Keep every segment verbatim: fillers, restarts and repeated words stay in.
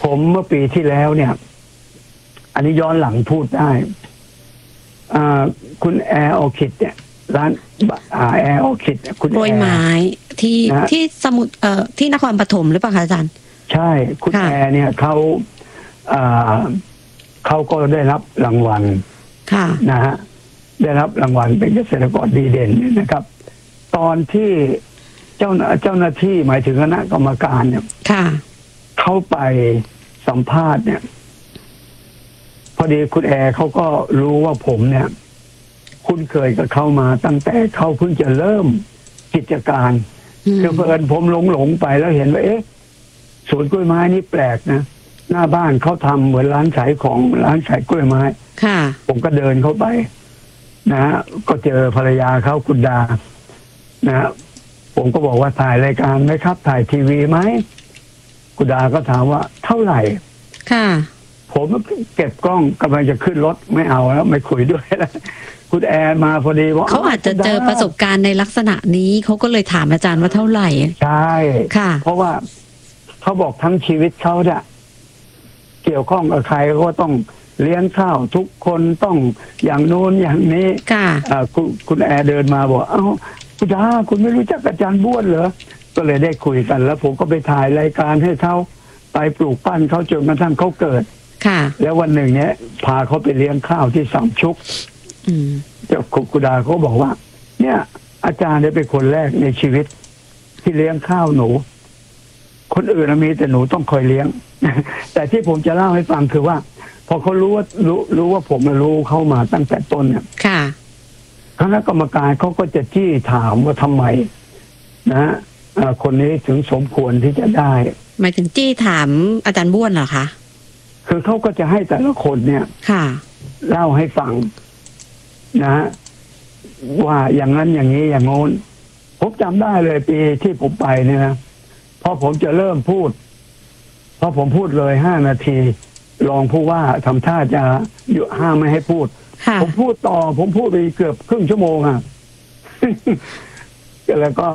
ผมเมื่อปีที่แล้วเนี่ยอันนี้ย้อนหลังพูดได้อ่าคุณแอร์ออคิดเนี่ยร้านอ่าแอร์ออคิดคุณโรยไม้ที่ที่สมุทรเอ่อที่นครปฐมหรือเปล่าคะอาจารย์ใช่คุณแอร์เนี่ยเขาอ่าเขาก็ได้รับรางวัลนะฮะได้รับรางวัลเป็นเกษตรกรดีเด่นนะครับตอนที่เจ้าเจ้าหน้าที่หมายถึงคณะกรรมการเนี่ยเข้าไปสัมภาษณ์เนี่ยพอดีคุณแอร์เขาก็รู้ว่าผมเนี่ยคุ้นเคยกับเขามาตั้งแต่เขาเพิ่งจะเริ่มกิจการคือเพิ่นผมหลงหลงไปแล้วเห็นว่าเอ๊ะสวนกล้วยไม้นี่แปลกนะหน้าบ้านเขาทำเหมือนร้านขายของร้านขายกล้วยไม้ผมก็เดินเข้าไปนะฮะก็เจอภรรยาเขาคุณดานะฮะผมก็บอกว่าถ่ายรายการไหมครับถ่ายทีวีไหมคุณดาก็ถามว่าเท่าไหร่ค่ะผมเก็บกล้องกำลังจะขึ้นรถไม่เอาแล้วไม่คุยด้วยแล้วคุณแอนมาพอดีว่าเขาอาจจะเจอประสบการณ์ในลักษณะนี้เขาก็เลยถามอาจารย์ว่าเท่าไหร่ใช่ค่ะเพราะว่าเขาบอกทั้งชีวิตเขาเนี่ยเกี่ยวข้องกับใครก็ต้องเลี้ยงข้าวทุกคนต้องอย่างโน้นอย่างนี้ค่ะคุณคุณแอร์เดินมาบอกเอ้าคุณดาคุณไม่รู้จักอาจารย์บ้วนเหรอก็เลยได้คุยกันแล้วผมก็ไปถ่ายรายการให้เขาไปปลูกปั้นเขาจนกระทั่งเขาเกิดค่ะแล้ววันหนึ่งเนี้ยพาเขาไปเลี้ยงข้าวที่สามชุกเจ้าคุณดาเขาบอกว่าเนี่ยอาจารย์เนี่ยเป็นคนแรกในชีวิตที่เลี้ยงข้าวหนูคนอื่นมีแต่หนูต้องคอยเลี้ยงแต่ที่ผมจะเล่าให้ฟังคือว่าพอเขารู้ว่ารู้รู้ว่าผมรู้เข้ามาตั้งแต่ต้นเนี่ยค่ะคณะกรรมการเขาก็จะจี้ถามว่าทำไมนะคนนี้ถึงสมควรที่จะได้หมายถึงจี้ถามอาจารย์บ้วนเหรอคะคือเขาก็จะให้แต่ละคนเนี่ยค่ะเล่าให้ฟังนะว่าอย่างนั้นอย่างนี้อย่างโน้นผมจำได้เลยปีที่ผมไปเนี่ยนะพอผมจะเริ่มพูดพอผมพูดเลยห้านาทีรองผู้ว่าทำท่าจะหยุดห้ามไม่ให้พูดผมพูดต่อผมพูดไปเกือบครึ่งชั่วโมงอ่ะ แล้วก็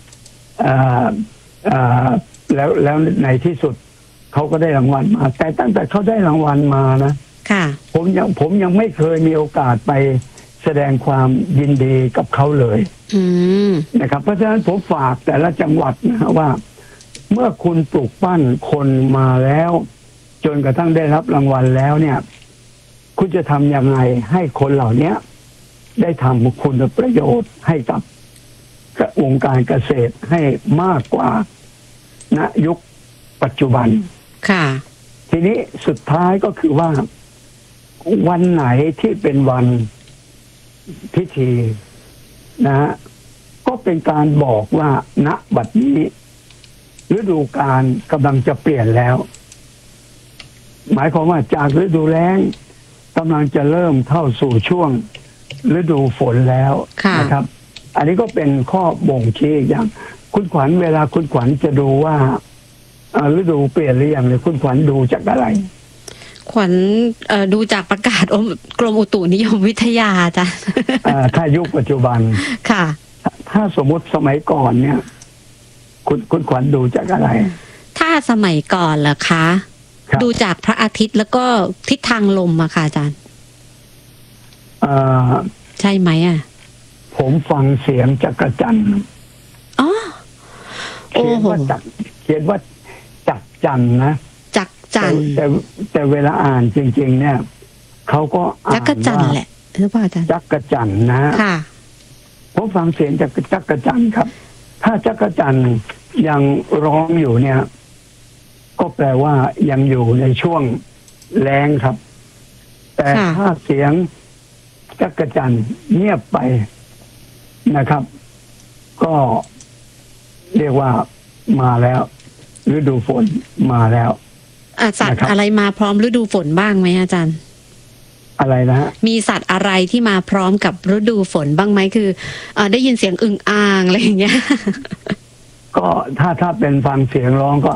แล้วแล้วในที่สุดเขาก็ได้รางวัลมาแต่ตั้งแต่เขาได้รางวัลมานะผมยังผมยังไม่เคยมีโอกาสไปแสดงความยินดีกับเขาเลยนะครับเพราะฉะนั้นผมฝากแต่ละจังหวัดนะว่าเมื่อคุณปลูกปั้นคนมาแล้วจนกระทั่งได้รับรางวัลแล้วเนี่ยคุณจะทำยังไงให้คนเหล่านี้ได้ทำคุณประโยชน์ให้กับวงการเกษตรให้มากกว่าณยุคปัจจุบันค่ะทีนี้สุดท้ายก็คือว่าวันไหนที่เป็นวันพิธีนะฮะก็เป็นการบอกว่าณบัดนี้ฤดูกาลกำลังจะเปลี่ยนแล้วหมายความว่าจากฤดูแล้งกำลังจะเริ่มเข้าสู่ช่วงฤดูฝนแล้วนะครับอันนี้ก็เป็นข้อบ่งชี้อย่างคุณขวัญเวลาคุณขวัญจะดูว่าฤดูเปลี่ยนหรือยังเนี่ยคุณขวัญดูจากอะไรขวัญดูจากประกาศกรมอุตุนิยมวิทยาจ้ะถ้ายุคปัจจุบันค่ะถ้าสมมติสมัยก่อนเนี่ยคุณคุณขวัญดูจากอะไรถ้าสมัยก่อนเหรอคะดูจากพระอาทิตย์แล้วก็ทิศทางลมอะค่ะอาจารย์ใช่ไหมอ่ะผมฟังเสียงจักรจันทร์อ๋อเขียนว่าจักเขียนว่าจักจันนะจักจันแต่แต่เวลาอ่านจริงๆเนี่ยเขาก็อ่านว่าจักจันแหละหรือเปล่าอาจารย์จักจันนะค่ะผมฟังเสียงจากจักจันครับถ้าจักจันยังร้องอยู่เนี่ยก็แปลว่ายังอยู่ในช่วงแล้งครับแต่ถ้าเสียงจักจันเงียบไปนะครับ ก็เรียกว่ามาแล้วฤดูฝนมาแล้วสัตว์อะไรมาพร้อมฤดูฝนบ้างไหมอาจารย์อะไรนะฮะมีสัตว์อะไรที่มาพร้อมกับฤดูฝนบ้างไหมคือเอ่อได้ยินเสียงอึ่งอ่างอะไรอย่างเงี้ยก็ถ้าถ้าเป็นฟังเสียงร้องก็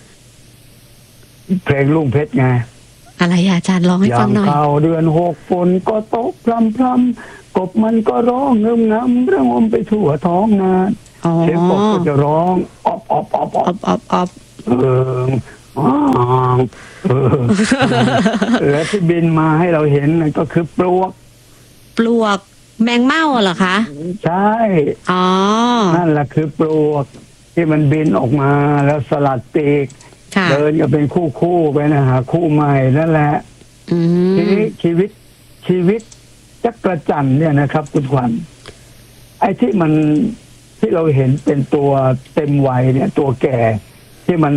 เพลงลุงเพชรไงอะไรอาจารย์ร้องให้ฟังหน่อยอย่างเข้าเดือนหกฝนก็ตกพรำพรำกบมันก็ร้องเงื้มงำระงมไปทั่วท้องนาเสียงกบก็จะร้องออบออบออบออบออบออบเอออ๋อองเออ แล้วที่บินมาให้เราเห็นนั่นก็คือปลวกปลวกแมงเม่าเหรอคะใช่อ๋อนั่นแหละคือปลวกที่มันบินออกมาแล้วสลัดปีกค่ะเดินก็เป็นคู่คู่ๆไปนะฮะคู่ใหม่นั่นแหละอืมทีนี้ชีวิตชีวิตจักรจันทร์เนี่ยนะครับคุณขวัญไอ้ที่มันที่เราเห็นเป็นตัวเต็มวัยเนี่ย ตัวแก่ที่มัน